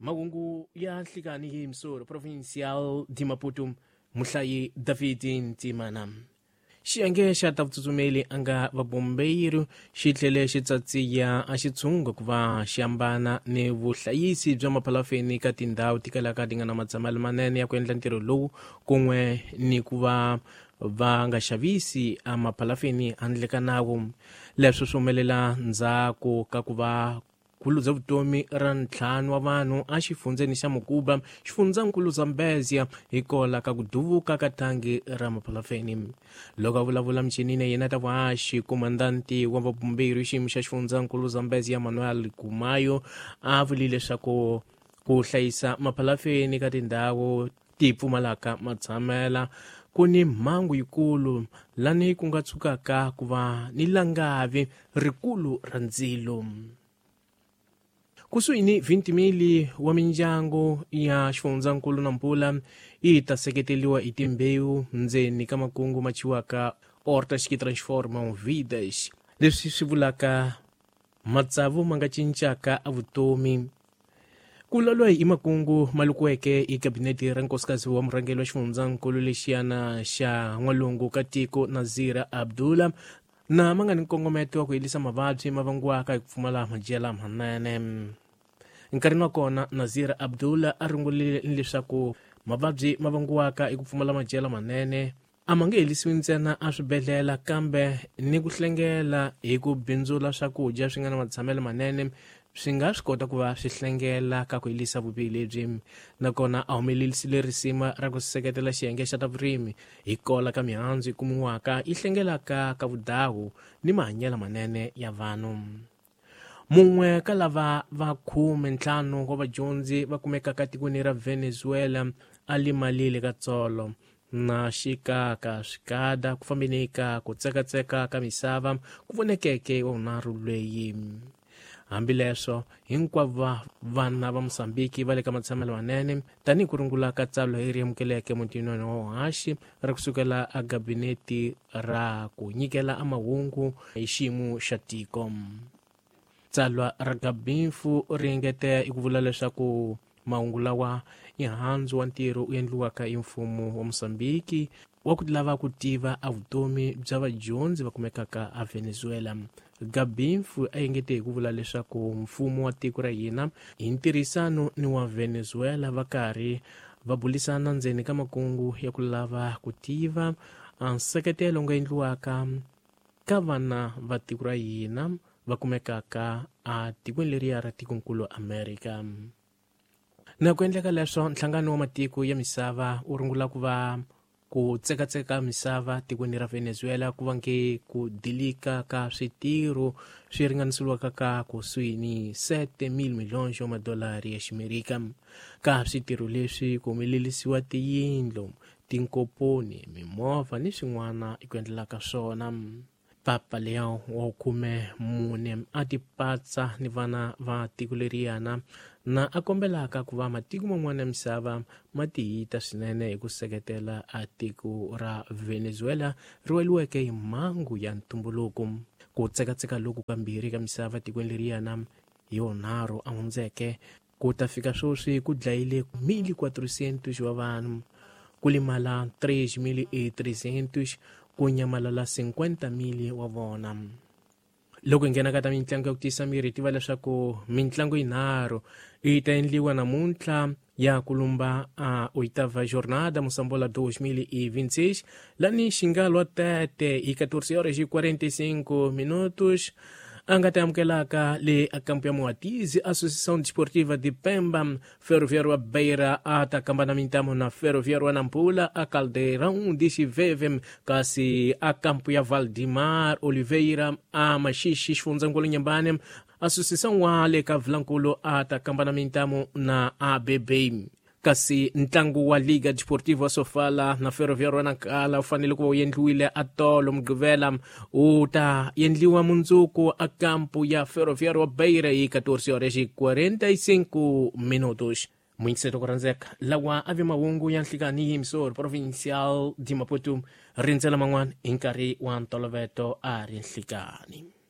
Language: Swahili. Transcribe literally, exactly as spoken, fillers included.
mahungu ya nhlikani hi Msoro provincial di Maputo muhlayi David Ntimana. Xiyenge xa ta vutsutsumeli anga vabombeiro xi tlhele xi tsatsiya a xitshunga ku va xi ambana ni vuhlayisi bya maphalafeni ka tindhawu ti kalaka ti nga na matshama manene ya ku endla ntirho lowu kun'we ni ku va va nga xavisi a maphalafeni handle ka nawu. Leswi swi humelela ndzhaku ka ku va khulu za vutomi ra ntlhanu wa vanhu a xifundzeni xa Mukuba xifundzakulu Zambezia hi kola ka ku duvuka ka thangi ra maphalafeni. Loko a vulavula michinini yena ta vuhaxi komandanti wa vabumberi xiyimo xa xifundzakulu Zambezia Manuel Kumayo a vulile leswaku ku hlayisa maphalafeni ka tindhawu ti pfumalaka matshamela ku ni mhangu yikulu lani ku nga tshukaka ku va ni langavi rikulu ra ndzilo. Kusuhi ni vinte mili wa mindyangu ya xifundzakulu Nampula yi ta seketeliwa hi timbewu ndzeni ka makungu ma chiwaka Hortas que transformam vidas. Leswi swi vulaka matsavu ma nga cincaka a vutomi. Ku loloha hi makungu ma lukiweke hi kabineti ra nkosikazi wa murhangeri wa xifundzakulu lexiyana xa n'walungu ka tiko Nazira Abdullah na ma nga ni nkongometo wa ku helisa mavabyi ma vangiwaka hi ku pfumala madyela manene. Nkarhi wa kona Nazira Abdullah a rungulile leswaku mavabyi ma vangiwaka hi ku pfumala madyela manene a ma nge helisiwi ntsena a swibedhlela kambe ni ku hlengela hi ku bindzula swakudya swi nga na matshamelo manene swi nga swi kota ku va swi hlengela ka ku helisa vubihi lebyi. Nakona a humelelisile risima ra ku seketela xiyenge xa ta vurimi hi kola ka mihandzu yi kumiwaka yi hlengelaka ka vudahu ni mahanyelo manene ya vanhu. Mun'we ka lava va khume ntlhanu wa vadyondzi va kumekaka tikweni ra Venezuela a limalile katsolo na xikaka swikada ku fambenika ku tsekatseka ka misava ku vonekeke wa unharhu lweyi. Hambileswo hinkwavo vana va Mosambiki va le ka matshamelo manene tanihi ku rungula ka tsalwa leri amukeleke mutinweni wa vuhaxi ra kusukela a gabineti ra ku nyikela a mahungu hi xiyimo xa tiko. Tsalwa ra Gabinfu ri engetela ku vula leswaku mahungu lawa i handzu wa ntirho u endliwaka hi mfumo wa Mosambiki wa ku lava ku tiva a vutomi bya vadyondzi va kumekaka a Venezuela. Gabinfu a engetele ku vula leswaku mfumo wa tiko ra hina hi ntirhisano ni wa Venezuela va karhi va bulisana ndzeni ka makungu ya ku lava ku tiva a nseketelo nga endliwaka ka vana va tiko ra hina va kumekaka a tikweni leriya ra tikonkulu America. Na ku endleka leswo nhlangano wa matiko ya misava u rungula ku va ku tsekatseka misava tikweni ra Venezuela ku vange ku dilika ka switirho swi ringaniseriwaka ka kusuhi ni sete mil milhões wa madolari ya ximerika. Ka switirho leswi ku humelelisiwa tiyindlo, tinkoponi, mimovha ni swin'wana i ku endlelaka swona. Papa Leo wa khume mune a tipatsa ni vana va tiko leriyana na a kombelaka ku va matiko man'wana ya misava ma tihita swinene hi ku seketela a tiko ra Venezuela ri weliweke hi mhangu ya ntumbuluko. Ku tsekatseka loku kambirhi ka misava tikweni leriyana hi yonharhu a hundzeke ku ta fika swoswi ku dlayile mili quatrocentos wa vanhu ku limala três mil e trezentos ku nyamalala cinquenta mili wa vona. Loko nghena ka ta mitlangu ya ku tisa miri tiva leswaku mitlangu yinharhu yi ta endliwa namuntlha ya ku lumba a oitava jornada Mosambola dois mil e vinte e seis lani xingalo tete hi catorze horas e quarenta e cinco minutos a nga ta amukelaka le a campo ya Moatize Associação Desportiva de Pemba Ferroviário wa Beira a ta kambana mintamo na Ferroviário wa Nampula a Caldeirão de Chiveve kasi a campo ya Valdemar Oliveira a Maxixe xifundzakulu Nyambane Associação wa le ka Vilankulo a ta kambana mintamo na A B B. Kasi ntlangu wa Liga Desportiva Sofala na Ferroviário wa Nankala u fanele ku va u endliwile a tolo mugqivela u ta endliwa mundzuku a kampu ya Ferroviário wa Beira hi catorze horas e quarenta e cinco minutos. Muingiseto ku rhandzeka lawa a ve mahungu ya nhlikani hi Msoro provincial di Maputo rindzela man'wana hi nkarhi wa ntolovelo a ri nhlikani.